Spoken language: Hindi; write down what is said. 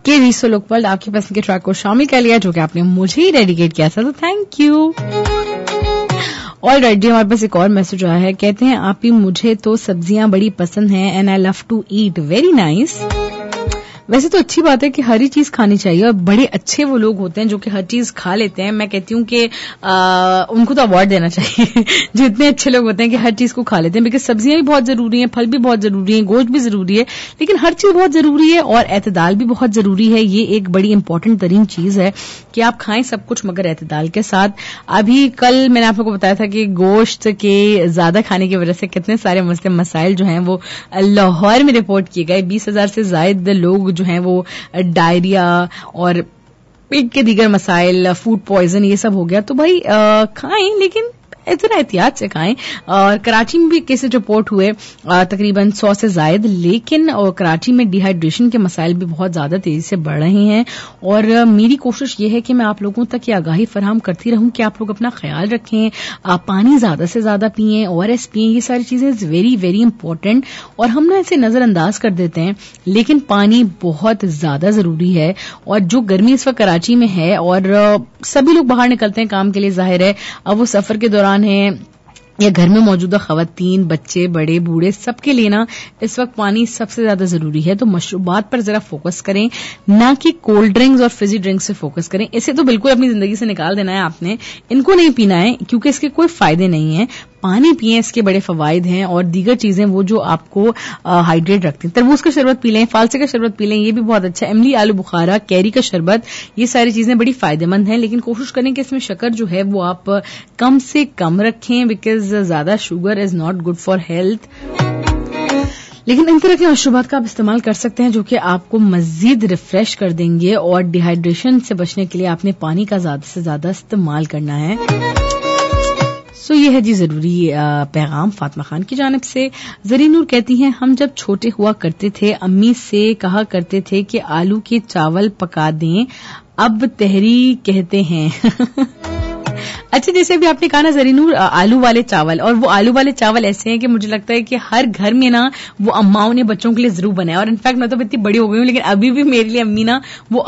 के रीसो लोकवर्ल्ड आपकी पसंद के ट्रैक को शामिल कर लिया, जो कि आपने मुझे ही डेडिकेट किया था, तो थैंक यू। ऑल राइट जी, हमारे पास एक और मैसेज आया है। कहते हैं आप ही, मुझे तो सब्जियां बड़ी पसंद हैं and I love to eat. Very nice. वैसे तो अच्छी बात है कि हर ही चीज खानी चाहिए, और बड़े अच्छे वो लोग होते हैं जो कि हर चीज खा लेते हैं। मैं कहती हूँ कि उनको तो अवार्ड देना चाहिए जो इतने अच्छे लोग होते हैं कि हर चीज को खा लेते हैं, बिकॉज सब्जियां भी बहुत जरूरी हैं, फल भी बहुत जरूरी हैं, गोश्त भी जरूरी है, लेकिन हर चीज बहुत जरूरी है और एतदाल भी बहुत जरूरी है। ये एक बड़ी इंपॉर्टेंट तरीन चीज है कि आप खाएं सब कुछ मगर एतदाल के साथ। अभी कल मैंने आप लोगों को बताया था कि गोश्त के ज्यादा खाने की वजह से कितने सारे मसाइल जो हैं वो लाहौर में रिपोर्ट किए गए। 20,000 से ज्यादा लोग जो हैं वो डायरिया और पेट के दीगर मसाइल, फूड पॉइजन, ये सब हो गया। तो भाई खाएं, लेकिन इतना एहतियात से खाएं। और कराची में भी केसेस रिपोर्ट हुए तकरीबन 100 से ज्यादा, लेकिन कराची में डिहाइड्रेशन के मसाइल भी बहुत ज्यादा तेजी से बढ़ रहे हैं। और मेरी कोशिश ये है कि मैं आप लोगों तक ये आगाही फराहम करती रहूं कि आप लोग अपना ख्याल रखें, पानी ज्यादा से ज्यादा पिएं, ORS पिएं। ये सारी चीजें इज वेरी वेरी इंपॉर्टेंट और हम ना इसे नजरअंदाज कर देते हैं, लेकिन पानी बहुत ज्यादा जरूरी है। और जो गर्मी इस वक्त कराची में है और सभी लोग बाहर निकलते हैं काम के लिए, जाहिर है अब वो सफर के दौरान है या घर में मौजूदा खवातीन, बच्चे, बड़े, बूढ़े, सबके लिए ना इस वक्त पानी सबसे ज्यादा जरूरी है। तो मशरूबात पर जरा फोकस करें, ना कि कोल्ड ड्रिंक्स और फिजी ड्रिंक्स से फोकस करें। इसे तो बिल्कुल अपनी जिंदगी से निकाल देना है आपने, इनको नहीं पीना है क्योंकि इसके कोई फायदे नहीं है। पानी पिए, इसके बड़े फवाइद हैं, और दीगर चीजें वो जो आपको हाइड्रेट रखती हैं। तरबूज का शरबत पी लें, फालसे का शरबत पी लें, ये भी बहुत अच्छा है। इमली, आलू बुखारा, कैरी का शरबत, ये सारी चीजें बड़ी फायदेमंद हैं, लेकिन कोशिश करें कि इसमें शक्कर जो है वो आप कम से कम रखें, बिकॉज ज्यादा sugar is not good for health. लेकिन इन तरह के मशरूबात का आप इस्तेमाल कर सकते हैं जो कि आपको मजीद रिफ्रेश कर देंगे, और डिहाइड्रेशन से बचने के लिए आपने पानी का ज्यादा से ज्यादा इस्तेमाल करना है। सो ये है जी जरूरी पैगाम फातिमा खान की जानिब से। जरीन नूर कहती हैं, हम जब छोटे हुआ करते थे अम्मी से कहा करते थे कि आलू के चावल पका दें, अब तहरी कहते हैं। अच्छा, जैसे भी आपने कहा ना जरीनूर, आलू वाले चावल, और वो आलू वाले चावल ऐसे हैं कि मुझे लगता है कि हर घर में ना वो अम्माओं ने बच्चों के लिए जरूर बनाया। और इनफैक्ट मैं तो इतनी बड़ी हो गई हूँ, लेकिन अभी भी मेरे लिए अम्मी ना वो